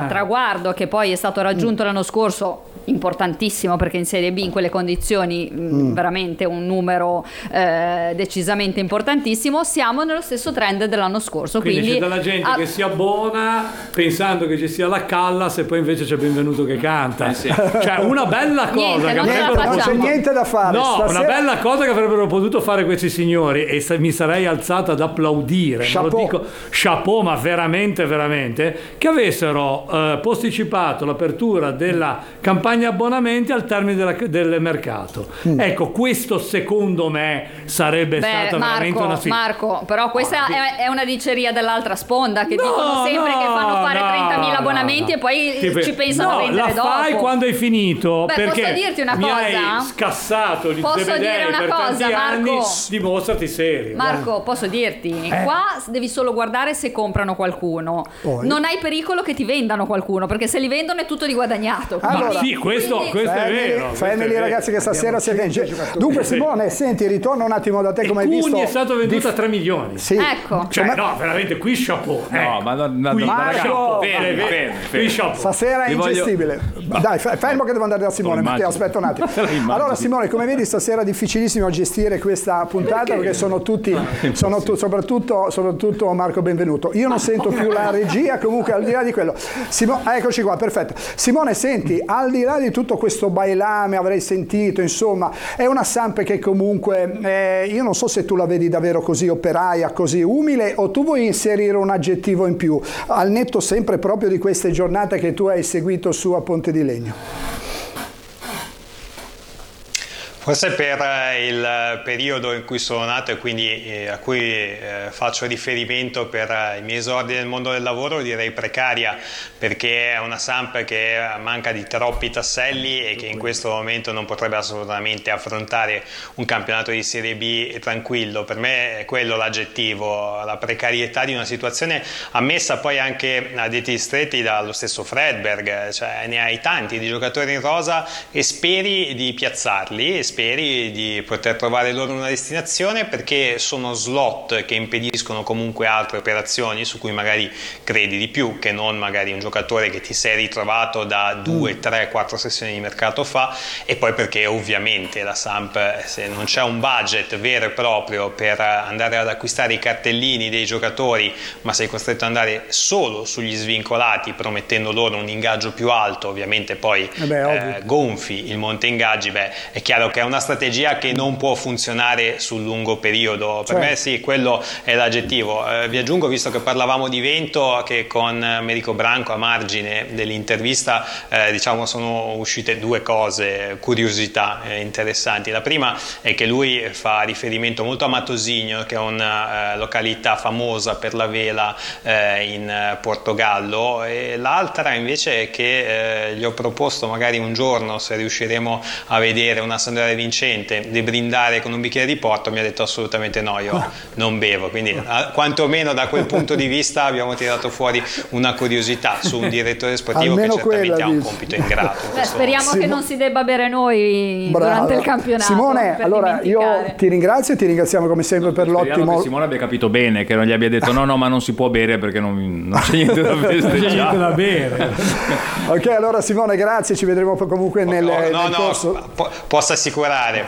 traguardo che poi è stato raggiunto l'anno scorso, importantissimo, perché in Serie B in quelle condizioni veramente un numero decisamente importantissimo, siamo nello stesso trend dell'anno scorso. Quindi c'è della gente che si abbona pensando che ci sia la Callas e poi invece c'è Benvenuto che canta. Cioè una bella cosa non c'è niente da fare. No, stasera... una bella cosa che avrebbero potuto fare questi signori, e mi sarei alzato ad applaudire. Chapeau. Lo dico, chapeau, ma veramente che avessero posticipato l'apertura della campagna abbonamenti al termine del mercato. Ecco, questo secondo me sarebbe stata veramente una Marco, però questa è una diceria dell'altra sponda, che dicono sempre che fanno fare 30.000 abbonamenti e poi ci pensano a vendere dopo. La fai quando hai finito. Beh, perché posso dirti una cosa? hai scassato gli posso dire una per cosa, tanti Marco? anni, dimostrati serio. Posso dirti, qua devi solo guardare se comprano qualcuno. Non hai pericolo che ti vendano qualcuno, perché se li vendono è tutto di guadagnato. Allora, sì, questo è vero. Fermi ragazzi, che stasera siete in Dunque Simone, senti, ritorno un attimo da te, come hai visto. Cugni è stato venduto a 3 milioni. Sì. Ecco. Cioè, no, veramente qui chapeau. No, ma qui chapeau. Stasera è ingestibile. Dai, fermo che devo andare da Simone, ti aspetto un attimo. Allora Simone, come vedi stasera è difficilissimo gestire questa puntata perché sono tutti, soprattutto Marco Benvenuto. Io non sento più la regia, comunque al di là di quello. Eccoci qua, perfetto. Simone, senti, al di là di tutto questo bailame, avrei sentito, insomma, è una Samp che comunque, io non so se tu la vedi davvero così operaia, così umile, o tu vuoi inserire un aggettivo in più, al netto sempre proprio di queste giornate che tu hai seguito su a Ponte di Legno. Forse per il periodo in cui sono nato e quindi a cui faccio riferimento per i miei esordi nel mondo del lavoro, direi precaria, perché è una Samp che manca di troppi tasselli e che in questo momento non potrebbe assolutamente affrontare un campionato di Serie B tranquillo. Per me è quello l'aggettivo, la precarietà di una situazione ammessa poi anche a detti stretti dallo stesso Fredberg, cioè ne hai tanti di giocatori in rosa e speri di piazzarli, speri di poter trovare loro una destinazione, perché sono slot che impediscono comunque altre operazioni su cui magari credi di più che non magari un giocatore che ti sei ritrovato da 2, 3, 4 sessioni di mercato fa, e poi perché ovviamente la Samp, se non c'è un budget vero e proprio per andare ad acquistare i cartellini dei giocatori, ma sei costretto ad andare solo sugli svincolati promettendo loro un ingaggio più alto, ovviamente poi gonfi il monte ingaggi, è chiaro che è una strategia che non può funzionare sul lungo periodo. Per me sì, quello è l'aggettivo. Vi aggiungo, visto che parlavamo di vento, che con Merico Branco a margine dell'intervista diciamo sono uscite due cose, curiosità interessanti. La prima è che lui fa riferimento molto a Matosinhos, che è una località famosa per la vela in Portogallo, e l'altra invece è che gli ho proposto magari un giorno, se riusciremo a vedere una Sandra Vincente, di brindare con un bicchiere di porto. Mi ha detto assolutamente no, io non bevo, quindi quantomeno da quel punto di vista abbiamo tirato fuori una curiosità su un direttore sportivo che certamente ha un compito ingrato. Speriamo che non si debba bere noi durante il campionato. Simone, allora io ti ringrazio e ti ringraziamo come sempre per l'ottimo. Che Simone abbia capito bene, che non gli abbia detto no ma non si può bere perché non c'è niente da bere. Ok, allora Simone, grazie, ci vedremo comunque nel corso. Posso assicurare.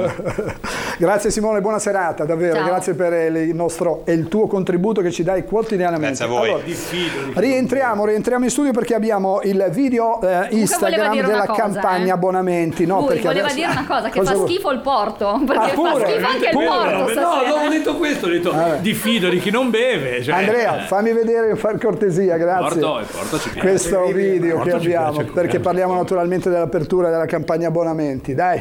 Grazie Simone, buona serata, davvero. Ciao. Grazie per il tuo contributo che ci dai quotidianamente. Grazie a voi. Allora, rientriamo in studio perché abbiamo il video Instagram della campagna abbonamenti. No, lui voleva dire una cosa, che fa schifo il porto, perché fa schifo anche il porto. No, non ho detto questo, ho detto diffido di chi non beve. Cioè. Andrea, fammi vedere, per cortesia, grazie. Porto ci piace. Questo video che abbiamo, perché parliamo naturalmente dell'apertura della campagna abbonamenti. Dai.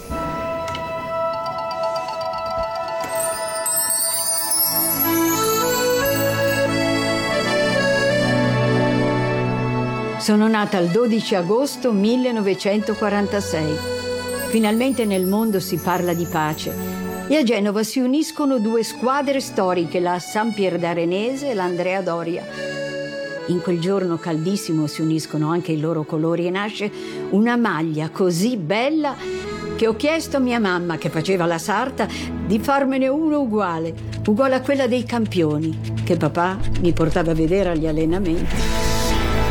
Sono nata il 12 agosto 1946. Finalmente nel mondo si parla di pace e a Genova si uniscono due squadre storiche, la Sampierre d'Arenese e l'Andrea Doria. In quel giorno caldissimo si uniscono anche i loro colori e nasce una maglia così bella che ho chiesto a mia mamma, che faceva la sarta, di farmene uno uguale a quella dei campioni, che papà mi portava a vedere agli allenamenti.